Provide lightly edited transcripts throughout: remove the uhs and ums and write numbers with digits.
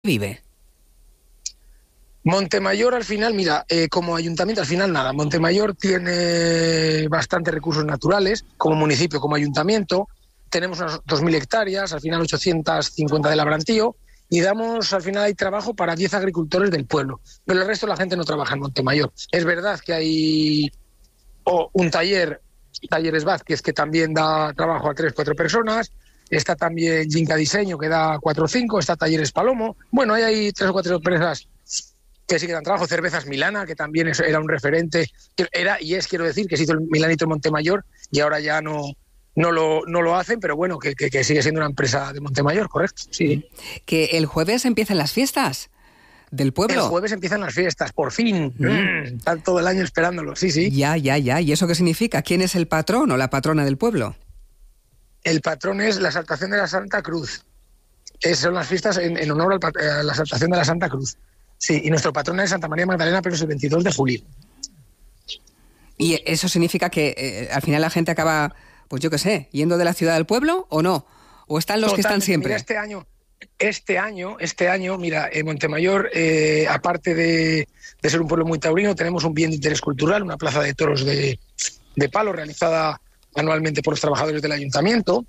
vive? Montemayor al final, mira, como ayuntamiento al final nada. Montemayor tiene bastantes recursos naturales, como municipio, como ayuntamiento. Tenemos unas 2.000 hectáreas, al final 850 de labrantío, y damos, al final hay trabajo para 10 agricultores del pueblo. Pero el resto de la gente no trabaja en Montemayor. Es verdad que hay un Talleres Vázquez, que también da trabajo a 3-4 personas. Está también Jinca Diseño, que da 4 o 5. Está Talleres Palomo. Bueno, hay 3 o 4 empresas que sí que dan trabajo. Cervezas Milana, que también era un referente. Quiero decir, que se hizo el Milanito en Montemayor y ahora ya no lo hacen, pero bueno, que sigue siendo una empresa de Montemayor, correcto. Sí. Que el jueves empiezan las fiestas del pueblo. El jueves empiezan las fiestas, por fin. Están todo el año esperándolo, sí. Ya. ¿Y eso qué significa? ¿Quién es el patrón o la patrona del pueblo? El patrón es la Exaltación de la Santa Cruz. Son las fiestas en honor a la Exaltación de la Santa Cruz. Sí, y nuestro patrón es Santa María Magdalena, pero es el 22 de julio. ¿Y eso significa que al final la gente acaba, pues yo qué sé, yendo de la ciudad al pueblo o no? ¿O están los que están siempre? Mira, este año, mira, en Montemayor, aparte de ser un pueblo muy taurino, tenemos un bien de interés cultural, una plaza de toros de palo realizada anualmente por los trabajadores del ayuntamiento,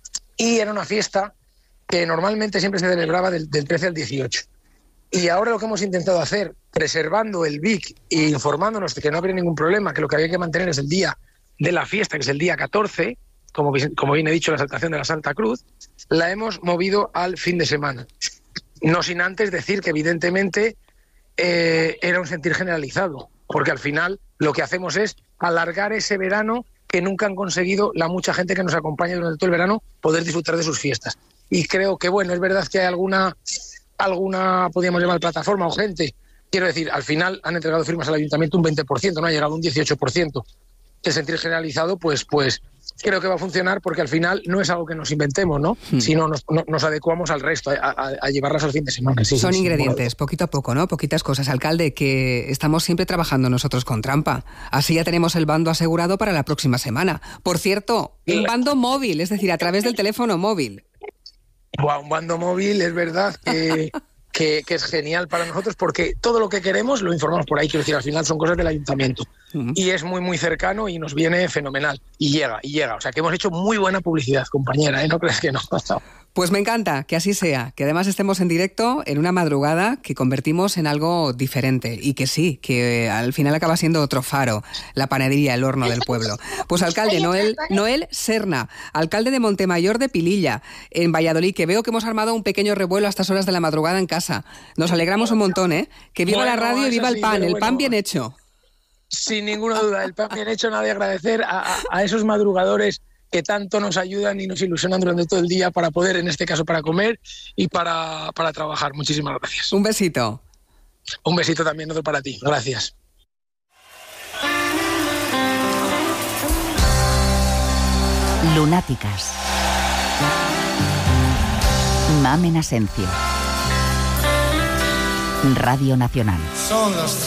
y era una fiesta que normalmente siempre se celebraba del 13 al 18. Y ahora lo que hemos intentado hacer, preservando el BIC e informándonos de que no habría ningún problema, que lo que había que mantener es el día de la fiesta, que es el día 14, como bien he dicho, la exaltación de la Santa Cruz, la hemos movido al fin de semana. No sin antes decir que evidentemente era un sentir generalizado, porque al final lo que hacemos es alargar ese verano que nunca han conseguido la mucha gente que nos acompaña durante todo el verano poder disfrutar de sus fiestas. Y creo que, bueno, es verdad que hay alguna, podríamos llamar plataforma o gente, quiero decir, al final han entregado firmas al ayuntamiento un 20%, no ha llegado un 18%. El sentir generalizado, pues creo que va a funcionar, porque al final no es algo que nos inventemos, ¿no? Sino nos adecuamos al resto, a llevarlas al fin de semana. Son ingredientes, poquito a poco, ¿no? Poquitas cosas. Alcalde, que estamos siempre trabajando nosotros con trampa. Así ya tenemos el bando asegurado para la próxima semana. Por cierto, un bando móvil, es decir, a través del teléfono móvil. Un bando móvil, es verdad que es genial para nosotros, porque todo lo que queremos lo informamos por ahí. Quiero decir, al final son cosas del ayuntamiento. Y es muy, muy cercano y nos viene fenomenal. Y llega. O sea, que hemos hecho muy buena publicidad, compañera, ¿eh? No crees que no. Pues me encanta que así sea, que además estemos en directo en una madrugada que convertimos en algo diferente y que sí, que al final acaba siendo otro faro, la panadería, el horno del pueblo. Pues alcalde Noel Serna, alcalde de Montemayor de Pililla, en Valladolid, que veo que hemos armado un pequeño revuelo a estas horas de la madrugada en casa. Nos alegramos un montón, ¿eh? Que viva la radio y viva el pan, el pan bien hecho. Sin ninguna duda, el pan bien hecho, nada de agradecer a esos madrugadores que tanto nos ayudan y nos ilusionan durante todo el día para poder, en este caso, para comer y para trabajar. Muchísimas gracias. Un besito. Un besito también, otro para ti. Gracias. Lunáticas. Mamen Asencio. Radio Nacional. Son las